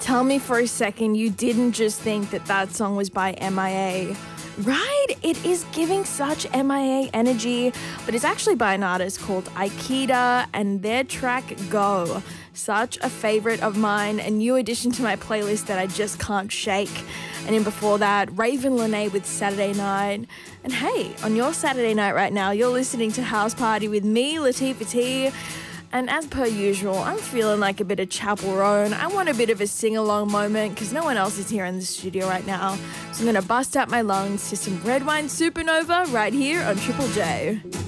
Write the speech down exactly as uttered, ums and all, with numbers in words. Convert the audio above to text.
Tell me for a second you didn't just think that that song was by M I A. Right? It is giving such M I A energy, but it's actually by an artist called Aikida and their track Go. Such a favorite of mine, a new addition to my playlist that I just can't shake. And then before that, Raven Lene with Saturday Night. And hey, on your Saturday night right now, you're listening to House Party with me, Latifah T. And as per usual, I'm feeling like a bit of Chapel Roan. I want a bit of a sing-along moment because no one else is here in the studio right now. So I'm going to bust out my lungs to some Red Wine Supernova right here on Triple J.